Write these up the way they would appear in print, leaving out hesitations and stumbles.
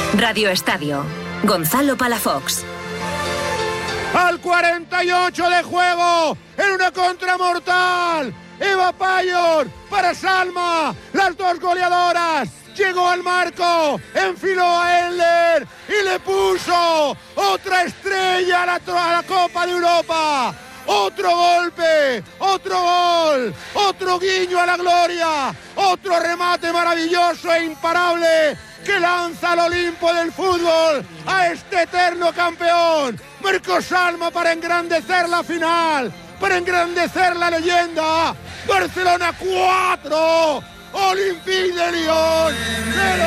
Radio Estadio, Gonzalo Palafox. Al 48 de juego, en una contra mortal, Eva Payor para Salma, las dos goleadoras. Llegó al marco, enfiló a Endler y le puso otra estrella a la Copa de Europa. Otro golpe, otro gol, otro guiño a la gloria, otro remate maravilloso e imparable que lanza al Olimpo del fútbol a este eterno campeón. Marcó Salma para engrandecer la final, para engrandecer la leyenda. Barcelona 4, Olympique de Lyon 0.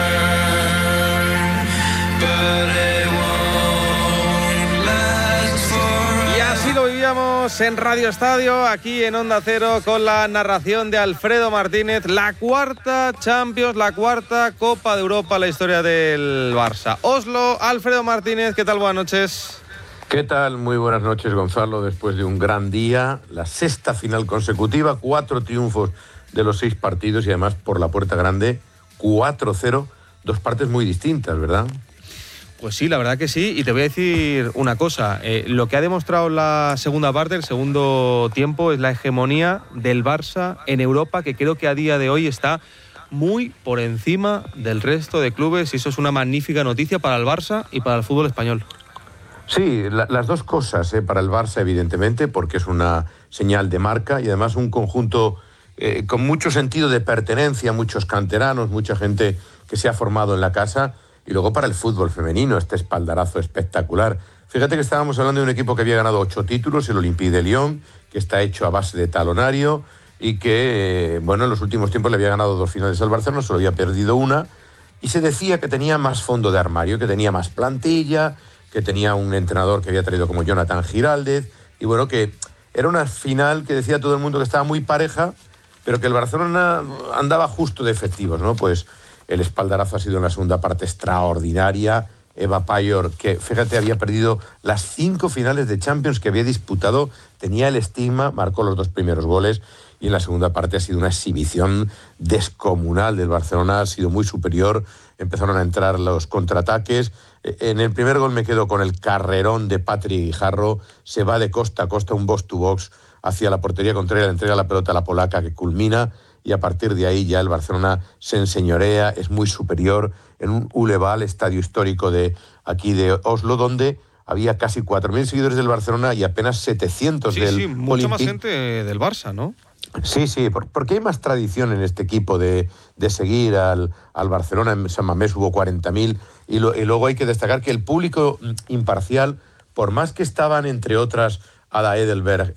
Y así lo vivíamos en Radio Estadio, aquí en Onda Cero, con la narración de Alfredo Martínez. La cuarta Champions, la cuarta Copa de Europa en la historia del Barça. Oslo, Alfredo Martínez, ¿qué tal? Buenas noches. ¿Qué tal? Muy buenas noches, Gonzalo. Después de un gran día, la sexta final consecutiva, 4 triunfos de los 6 partidos y además por la puerta grande, 4-0, 2 partes muy distintas, ¿verdad? Pues sí, la verdad que sí, y te voy a decir una cosa, lo que ha demostrado la segunda parte, el segundo tiempo, es la hegemonía del Barça en Europa, que creo que a día de hoy está muy por encima del resto de clubes, y eso es una magnífica noticia para el Barça y para el fútbol español. Sí, las dos cosas, para el Barça evidentemente, porque es una señal de marca y además un conjunto con mucho sentido de pertenencia, muchos canteranos, mucha gente que se ha formado en la casa. Y luego para el fútbol femenino, este espaldarazo espectacular. Fíjate que estábamos hablando de un equipo que había ganado 8 títulos, el Olympique de Lyon, que está hecho a base de talonario y que, en los últimos tiempos le había ganado 2 finales al Barcelona, solo había perdido una. Y se decía que tenía más fondo de armario, que tenía más plantilla, que tenía un entrenador que había traído como Jonathan Giraldez. Y que era una final que decía todo el mundo que estaba muy pareja, pero que el Barcelona andaba justo de efectivos, ¿no? Pues el espaldarazo ha sido en la segunda parte extraordinaria. Eva Payor, que fíjate, había perdido las 5 finales de Champions que había disputado, tenía el estigma, marcó los 2 primeros goles y en la segunda parte ha sido una exhibición descomunal del Barcelona, ha sido muy superior, empezaron a entrar los contraataques. En el primer gol me quedo con el carrerón de Patrick Guijarro, se va de costa a costa, un box to box hacia la portería contraria, le entrega la pelota a la polaca que culmina. Y a partir de ahí ya el Barcelona se enseñorea, es muy superior en un Uleval, estadio histórico de aquí de Oslo, donde había casi 4.000 seguidores del Barcelona y apenas 700 del Olympique. Sí, mucha más gente del Barça, ¿no? Sí, porque hay más tradición en este equipo de seguir al Barcelona. En San Mamés hubo 40.000 y luego hay que destacar que el público imparcial, por más que estaban, entre otras, Ada Edelberg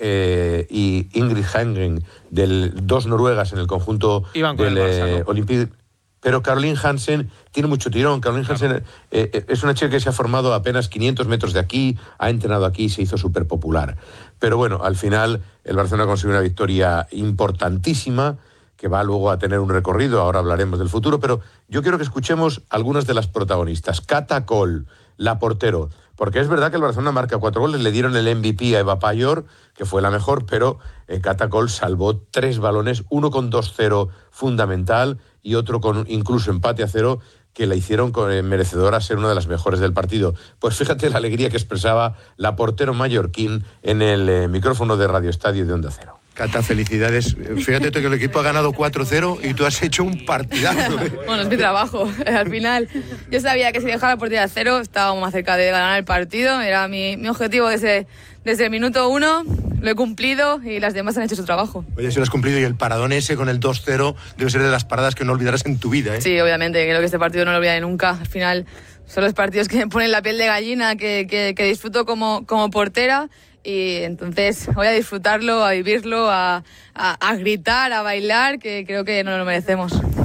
y Ingrid Hengen, dos noruegas en el conjunto del Olympique. Pero Caroline Hansen tiene mucho tirón. Caroline Hansen es una chica que se ha formado a apenas 500 metros de aquí, ha entrenado aquí y se hizo súper popular. Pero al final el Barcelona consiguió una victoria importantísima que va luego a tener un recorrido, ahora hablaremos del futuro, pero yo quiero que escuchemos algunas de las protagonistas. Cata Coll, la portero, porque es verdad que el Barcelona marca 4 goles, le dieron el MVP a Eva Payor, que fue la mejor, pero Cata Coll salvó 3 balones, uno con 2-0 fundamental y otro con incluso empate a 0, que la hicieron merecedora a ser una de las mejores del partido. Pues fíjate la alegría que expresaba la portero mallorquín en el micrófono de Radio Estadio de Onda Cero. Cata, felicidades. Fíjate que el equipo ha ganado 4-0 y tú has hecho un partidazo. Bueno, es mi trabajo. Al final, yo sabía que si dejaba la portería a 0, estábamos más cerca de ganar el partido. Era mi objetivo desde el minuto 1. Lo he cumplido y las demás han hecho su trabajo. Oye, si lo has cumplido, y el paradón ese con el 2-0 debe ser de las paradas que no olvidarás en tu vida, ¿eh? Sí, obviamente. Creo que este partido no lo olvidaré nunca. Al final, son los partidos que me ponen la piel de gallina, que disfruto como portera. Y entonces voy a disfrutarlo, a vivirlo, a gritar, a bailar, que creo que nos lo merecemos.